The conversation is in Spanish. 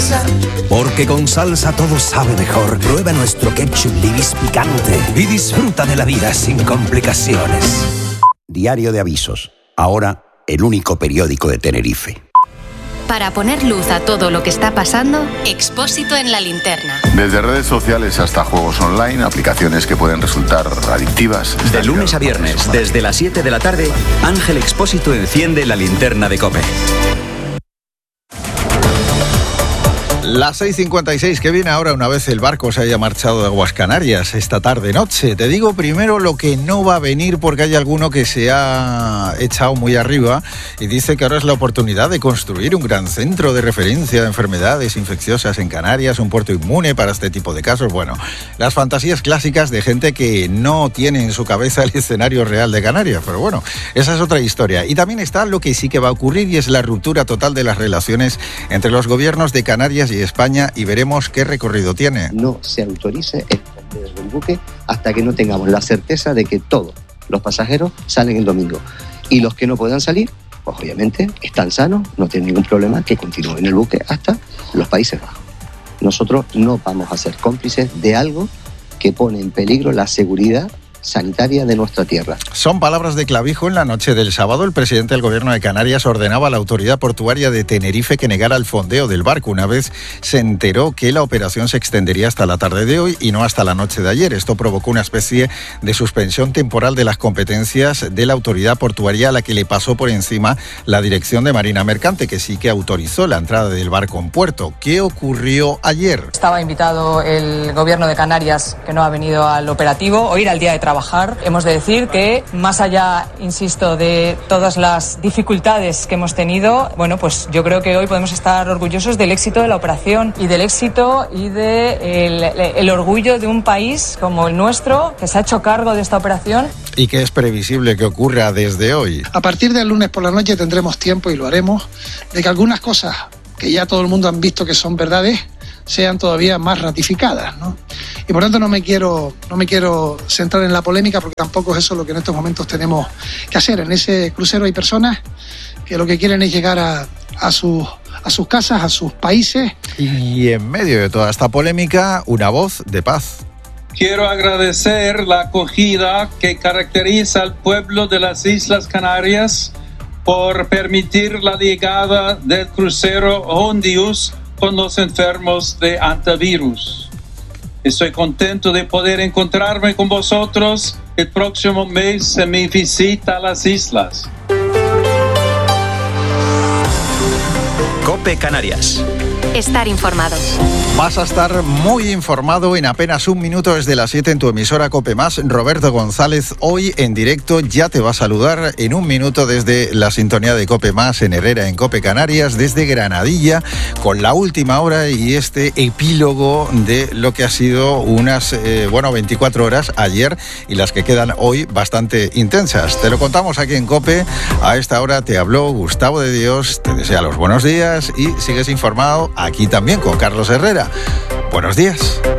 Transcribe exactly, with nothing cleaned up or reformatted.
salsa. Porque con salsa todo sabe mejor. Prueba nuestro ketchup Libis picante y disfruta de la vida sin complicaciones. Diario de Avisos. Ahora, el único periódico de Tenerife. Para poner luz a todo lo que está pasando, Expósito en la linterna. Desde redes sociales hasta juegos online, aplicaciones que pueden resultar adictivas. De lunes a viernes, desde las siete de la tarde, Ángel Expósito enciende la linterna de COPE. Las seis cincuenta y seis, que viene ahora una vez el barco se haya marchado de Aguas Canarias esta tarde-noche. Te digo primero lo que no va a venir, porque hay alguno que se ha echado muy arriba y dice que ahora es la oportunidad de construir un gran centro de referencia de enfermedades infecciosas en Canarias, un puerto inmune para este tipo de casos. Bueno, las fantasías clásicas de gente que no tiene en su cabeza el escenario real de Canarias, pero bueno, esa es otra historia. Y también está lo que sí que va a ocurrir, y es la ruptura total de las relaciones entre los gobiernos de Canarias y España, y veremos qué recorrido tiene. No se autorice el desde del buque hasta que no tengamos la certeza de que todos los pasajeros salen el domingo, y los que no puedan salir, pues obviamente están sanos, no tienen ningún problema, que continúen en el buque hasta los Países Bajos. Nosotros no vamos a ser cómplices de algo que pone en peligro la seguridad sanitaria de nuestra tierra. Son palabras de Clavijo. En la noche del sábado, el presidente del gobierno de Canarias ordenaba a la autoridad portuaria de Tenerife que negara el fondeo del barco, una vez se enteró que la operación se extendería hasta la tarde de hoy y no hasta la noche de ayer. Esto provocó una especie de suspensión temporal de las competencias de la autoridad portuaria, a la que le pasó por encima la Dirección de Marina Mercante, que sí que autorizó la entrada del barco en puerto. ¿Qué ocurrió ayer? Estaba invitado el gobierno de Canarias, que no ha venido al operativo, o ir al día de trabajar. Hemos de decir que, más allá, insisto, de todas las dificultades que hemos tenido, bueno, pues yo creo que hoy podemos estar orgullosos del éxito de la operación y del éxito y del de el orgullo de un país como el nuestro, que se ha hecho cargo de esta operación. Y que es previsible que ocurra desde hoy. A partir del lunes por la noche tendremos tiempo, y lo haremos, de que algunas cosas que ya todo el mundo han visto que son verdades sean todavía más ratificadas, ¿no? Y por tanto no me quiero no me quiero centrar en la polémica, porque tampoco es eso lo que en estos momentos tenemos que hacer. En ese crucero hay personas que lo que quieren es llegar a, a, sus, a sus casas, a sus países. Y en medio de toda esta polémica, una voz de paz. Quiero agradecer la acogida que caracteriza al pueblo de las Islas Canarias por permitir la llegada del crucero Hondius con los enfermos de antivirus. Estoy contento de poder encontrarme con vosotros el próximo mes en mi visita a las islas. COPE Canarias. Estar informado. Vas a estar muy informado en apenas un minuto desde las siete en tu emisora COPE Más. Roberto González, hoy en directo, ya te va a saludar en un minuto desde la sintonía de COPE Más en Herrera, en COPE Canarias, desde Granadilla, con la última hora y este epílogo de lo que ha sido unas, eh, bueno, veinticuatro horas ayer y las que quedan hoy bastante intensas. Te lo contamos aquí en COPE. A esta hora te habló Gustavo de Dios, te desea los buenos días y sigues informado aquí también con Carlos Herrera. Buenos días.